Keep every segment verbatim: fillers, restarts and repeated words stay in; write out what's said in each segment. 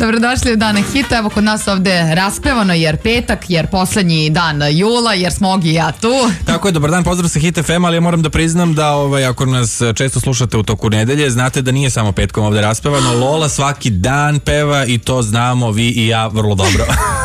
Dobrodošli u Dana hita. Evo kod nas ovde raspevano jer petak, jer poslednji dan jula, jer smo Ogi i ja tu. Tako je, dobar dan, pozdrav sa Hit F M, ali ja moram da priznam da ovaj, ako nas često slušate u toku nedelje, znate da nije samo petkom ovde raspevano. Lola svaki dan peva i to znamo vi i ja vrlo dobro.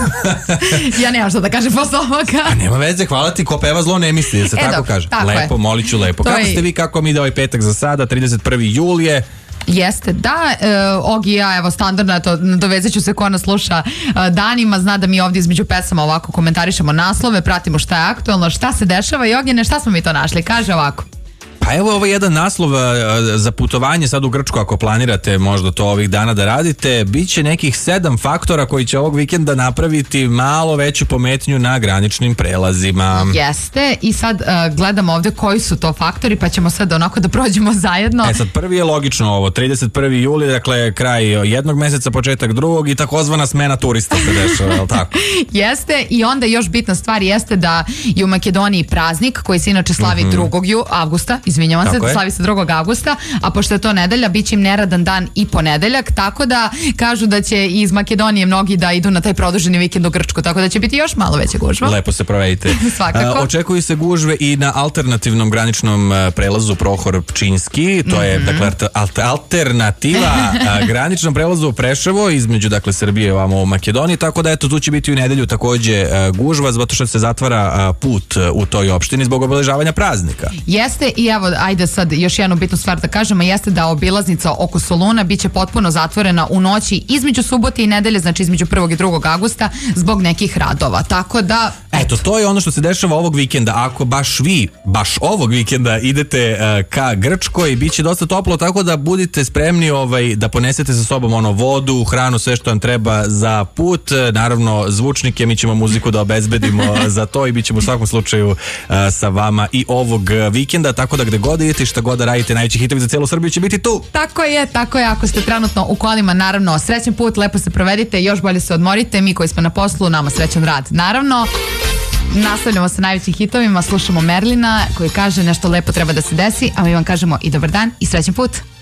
Ja nemam što da kažem posle ovoga. A nema veze, hvala ti, ko peva zlo ne misli, da se e, tako dok, kaže. Tako lepo, je. molit ću lepo. To kako je... ste vi, kako mi ide ovaj petak za sada, trideset prvi jul je... Jeste, da, e, Ogi i ja, evo standardno, to dovezat ću se ko nas sluša e, danima, zna da mi ovdje između pesama ovako komentarišemo naslove, pratimo šta je aktualno, šta se dešava i Ognjene, šta smo mi to našli, kaže ovako. Pa evo ovo jedan naslov za putovanje sad u Grčku, ako planirate možda to ovih dana da radite, bit će nekih sedam faktora koji će ovog vikenda napraviti malo veću pometnju na graničnim prelazima. Jeste, i sad uh, gledamo ovdje koji su to faktori, pa ćemo sad onako da prođemo zajedno. E sad prvi je logično ovo, trideset prvi juli, dakle kraj jednog meseca, početak drugog i takozvana smena turista se dešava, je li tako? Jeste, i onda još bitna stvar jeste da je u Makedoniji praznik koji se inače slavi mm-hmm. drugog avgusta, izvinjavam se, slavi se drugog avgusta, a pošto je to nedelja, bit će im neradan dan i ponedeljak, tako da kažu da će iz Makedonije mnogi da idu na taj produženi vikend u Grčku, tako da će biti još malo veća gužva. Lepo se provedite. Svakako. Uh, očekuju se gužve i na alternativnom graničnom prelazu Prohor Pčinjski, to je mm-hmm. dakle alternativa graničnom prelazu Preševo između dakle Srbije i ovamo u Makedoniji, tako da eto tu će biti u nedelju takođe gužva zato što se zatvara put u toj opštini zbog obeležavanja praznika. Jeste, i evo ajde sad još jednu bitnu stvar da kažemo, jeste da obilaznica oko Soluna biće potpuno zatvorena u noći između subote i nedelje, znači između prvog i drugog avgusta zbog nekih radova, tako da eto, to je ono što se dešava ovog vikenda. Ako baš vi, baš ovog vikenda idete uh, ka Grčkoj, bit će dosta toplo, tako da budite spremni ovaj, da ponesete sa sobom ono vodu, hranu, sve što vam treba za put, naravno zvučnike, mi ćemo muziku da obezbedimo za to i bit ćemo u svakom slučaju uh, sa vama i ovog vikenda, tako da gde god idete i šta god da radite, najveći hitovi za cijelu Srbiju će biti tu. Tako je, tako je, ako ste trenutno u kolima, naravno srećan put, lepo se provedite, još bolje se odmorite, mi koji smo na poslu, nama srećan rad. Naravno, nastavljamo sa najvećim hitovima, slušamo Merlina koji kaže nešto lepo treba da se desi, a mi vam kažemo i dobar dan i srećan put.